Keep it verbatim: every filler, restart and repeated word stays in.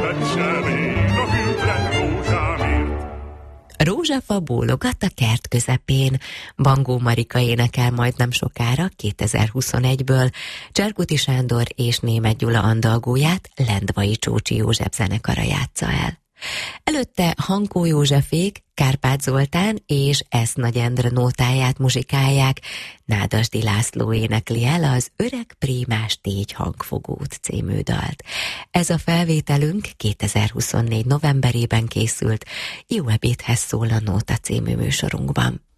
Rózsafa bólogat a kert közepén. Bangó Marika énekel majd nem sokára, kétezer-huszonegyből. Cserkuti Sándor és Németh Gyula andalgóját Lendvai Csócsi József zenekara játsza el. Előtte Hankó Józsefék, Kárpát Zoltán és Esz Nagy Endre nótáját muzsikálják, Nádasdy László énekli el az Öreg Prímás Tégy hangfogót című dalt. Ez a felvételünk kétezer-huszonnégy novemberében készült, Jó ebédhez szól a Nóta című műsorunkban.